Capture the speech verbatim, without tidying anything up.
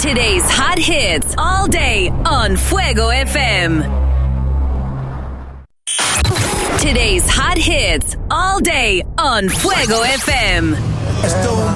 Today's hot hits all day on Fuego F M. Today's hot hits all day on Fuego F M. Esto es un